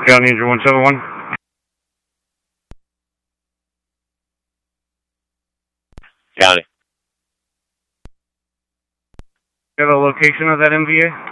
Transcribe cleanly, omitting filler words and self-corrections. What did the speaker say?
County Ninja 171. County. Got a location of that MVA?